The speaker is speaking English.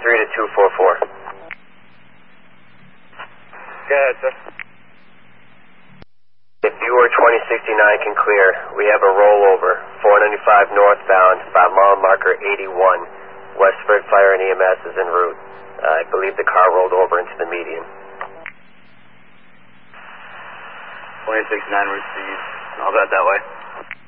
to 244. Go ahead, sir. If Buer 2069 can clear, we have a rollover, 495 northbound by mile marker 81. Westford Fire and EMS is en route. I believe the car rolled over into the median. 2069 received. I'll bet that way.